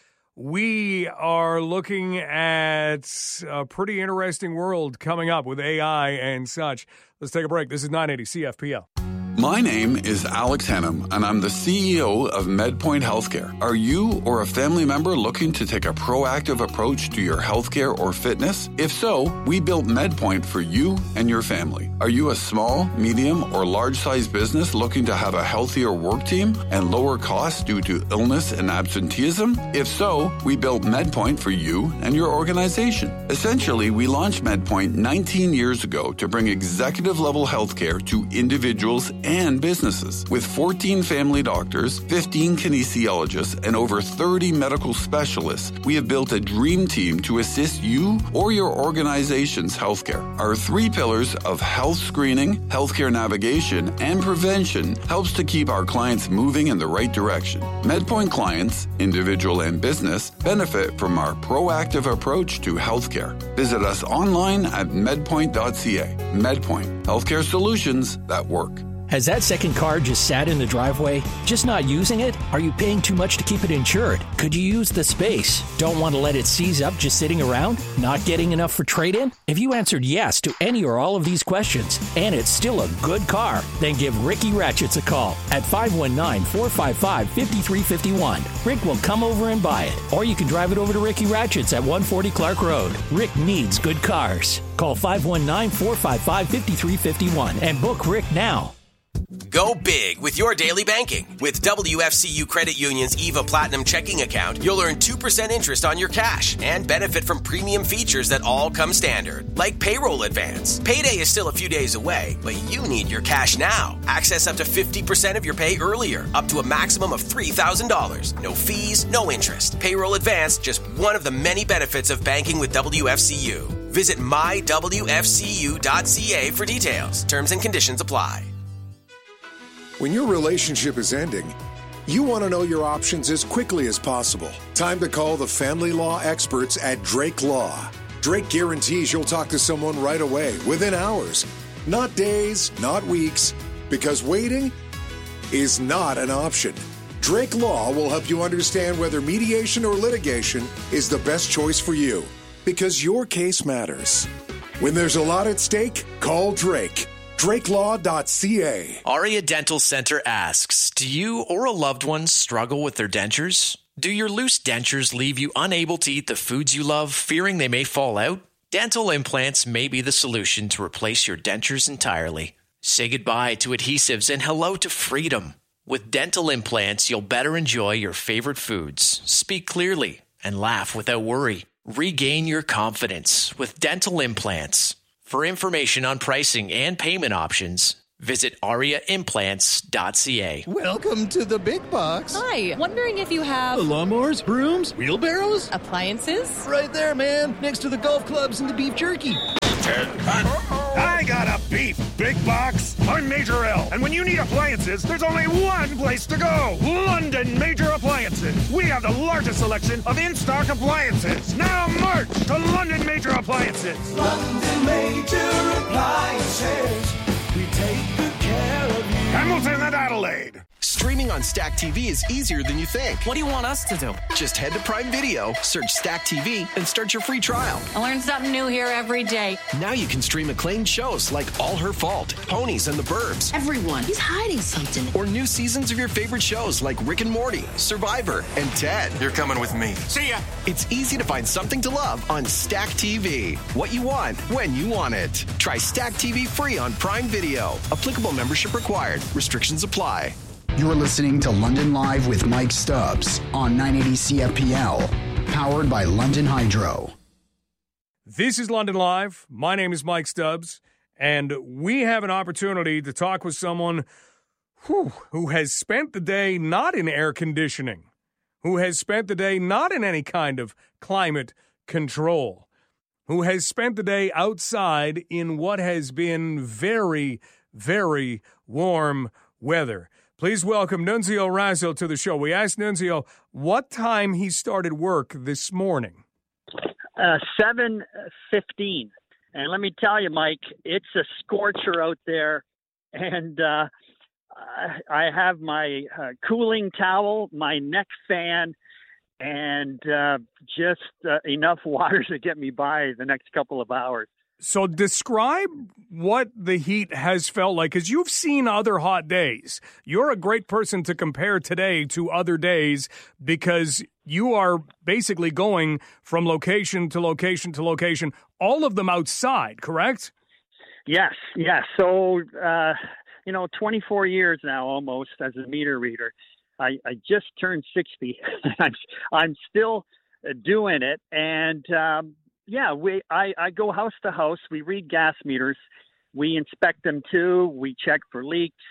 We are looking at a pretty interesting world coming up with A I and such. Let's take a break. This is nine eighty C F P L. My name is Alex Hannum, and I'm the C E O of MedPoint Healthcare. Are you or a family member looking to take a proactive approach to your healthcare or fitness? If so, we built MedPoint for you and your family. Are you a small, medium, or large-sized business looking to have a healthier work team and lower costs due to illness and absenteeism? If so, we built MedPoint for you and your organization. Essentially, we launched MedPoint nineteen years ago to bring executive-level healthcare to individuals and businesses. With fourteen family doctors, fifteen kinesiologists, and over thirty medical specialists, we have built a dream team to assist you or your organization's healthcare. Our three pillars of health screening, healthcare navigation, and prevention helps to keep our clients moving in the right direction. MedPoint clients, individual and business, benefit from our proactive approach to healthcare. Visit us online at medpoint dot c a. MedPoint, healthcare solutions that work. Has that second car just sat in the driveway? Just not using it? Are you paying too much to keep it insured? Could you use the space? Don't want to let it seize up just sitting around? Not getting enough for trade-in? If you answered yes to any or all of these questions, and it's still a good car, then give Ricky Ratchets a call at five one nine, four five five, five three five one. Rick will come over and buy it. Or you can drive it over to Ricky Ratchets at one forty Clark Road. Rick needs good cars. Call five one nine, four five five, five three five one and book Rick now. Go big with your daily banking. With W F C U Credit Union's EVA Platinum checking account, you'll earn two percent interest on your cash and benefit from premium features that all come standard, like payroll advance. Payday is still a few days away, but you need your cash now. Access up to fifty percent of your pay earlier, up to a maximum of three thousand dollars. No fees, no interest. Payroll advance, just one of the many benefits of banking with W F C U. Visit my w f c u dot c a for details. Terms and conditions apply. When your relationship is ending, you want to know your options as quickly as possible. Time to call the family law experts at Drake Law. Drake guarantees you'll talk to someone right away, within hours. Not days, not weeks, because waiting is not an option. Drake Law will help you understand whether mediation or litigation is the best choice for you, because your case matters. When there's a lot at stake, call Drake. drake law dot c a. Aria Dental Center asks, do you or a loved one struggle with their dentures? Do your loose dentures leave you unable to eat the foods you love, fearing they may fall out? Dental implants may be the solution to replace your dentures entirely. Say goodbye to adhesives and hello to freedom. With dental implants, you'll better enjoy your favorite foods, speak clearly, and laugh without worry. Regain your confidence with dental implants. For information on pricing and payment options, visit aria implants dot c a. Welcome to the big box. Hi, wondering if you have lawnmowers, brooms, wheelbarrows? Appliances? Right there, man, next to the golf clubs and the beef jerky. I got a beef big box. I'm Major L, and when you need appliances, there's only one place to go. London Major Appliances. We have the largest selection of in-stock appliances. Now march to London Major Appliances. London Major Appliances. We take good care of you. Hamilton and Adelaide. Streaming on Stack T V is easier than you think. What do you want us to do? Just head to Prime Video, search Stack T V, and start your free trial. I learn something new here every day. Now you can stream acclaimed shows like All Her Fault, Ponies and the Burbs. Everyone, he's hiding something. Or new seasons of your favorite shows like Rick and Morty, Survivor, and Ted. You're coming with me. See ya. It's easy to find something to love on Stack T V. What you want, when you want it. Try Stack T V free on Prime Video. Applicable membership required. Restrictions apply. You're listening to London Live with Mike Stubbs on nine eighty C F P L, powered by London Hydro. This is London Live. My name is Mike Stubbs, and we have an opportunity to talk with someone whew, who has spent the day not in air conditioning, who has spent the day not in any kind of climate control, who has spent the day outside in what has been very, very warm weather. Please welcome Nunzio Razzio to the show. We asked Nunzio what time he started work this morning. Uh, seven fifteen. And let me tell you, Mike, it's a scorcher out there. And uh, I have my uh, cooling towel, my neck fan, and uh, just uh, enough water to get me by the next couple of hours. So describe what the heat has felt like, because you've seen other hot days. You're a great person to compare today to other days because you are basically going from location to location to location, all of them outside, correct? Yes, yes. So, uh, you know, twenty-four years now almost as a meter reader. I, I just turned sixty. I'm, I'm still doing it. And, um, Yeah, we. I, I go house to house. We read gas meters. We inspect them too. We check for leaks,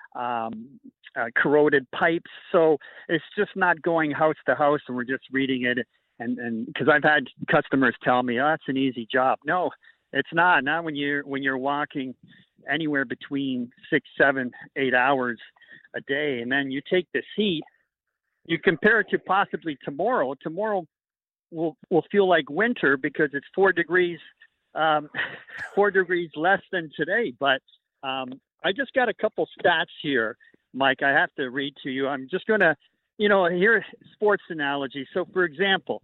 um, uh, corroded pipes. So it's just not going house to house and we're just reading it. And and because I've had customers tell me, "Oh, that's an easy job." No, it's not. Not when you're when you're walking anywhere between six, seven, eight hours a day, and then you take this heat. You compare it to possibly tomorrow. Tomorrow. will will feel like winter because it's four degrees, um, four degrees less than today. But um, I just got a couple stats here, Mike. I have to read to you. I'm just going to, you know, here a sports analogy. So, for example,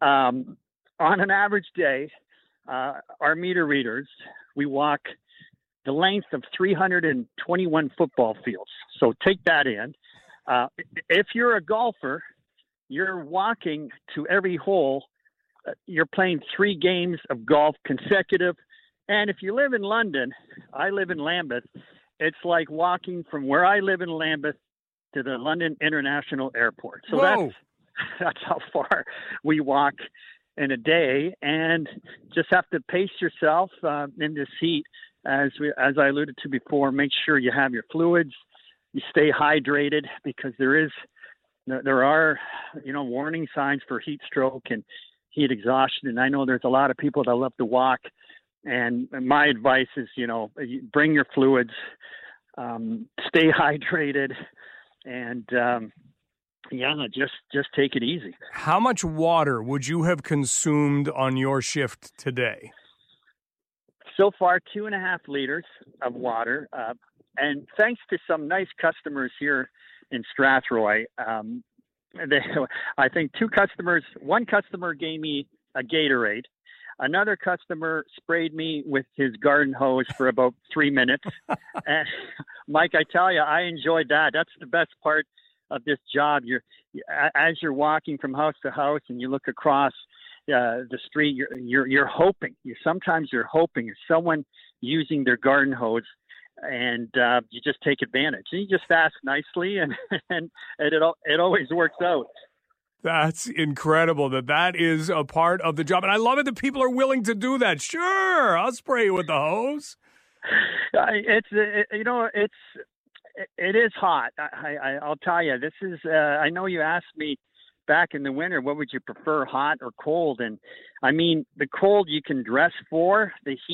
um, on an average day, uh, our meter readers, we walk the length of three hundred twenty-one football fields. So take that in. Uh, if you're a golfer, you're walking to every hole. Uh, you're playing three games of golf consecutive. And if you live in London, I live in Lambeth, it's like walking from where I live in Lambeth to the London International Airport. So that's, that's how far we walk in a day. And just have to pace yourself uh, in this heat. As we, as I alluded to before, make sure you have your fluids, you stay hydrated because there is There are, you know, warning signs for heat stroke and heat exhaustion. And I know there's a lot of people that love to walk. And my advice is, you know, bring your fluids, um, stay hydrated, and, um, yeah, just, just take it easy. How much water would you have consumed on your shift today? So far, two and a half liters of water. Uh, and thanks to some nice customers here in Strathroy, um, they, I think two customers, one customer gave me a Gatorade. Another customer sprayed me with his garden hose for about three minutes. And Mike, I tell you, I enjoyed that. That's the best part of this job. You're as you're walking from house to house and you look across uh, the street, you're you're you're hoping. You sometimes you're hoping someone using their garden hose, and uh, you just take advantage. And you just ask nicely, and and, and it it always works out. That's incredible that that is a part of the job. And I love it that people are willing to do that. Sure, I'll spray you with the hose. It's, it, you know, it's, it is hot. I, I, I'll tell you, this is, uh, I know you asked me back in the winter, what would you prefer, hot or cold? And I mean, the cold you can dress for, the heat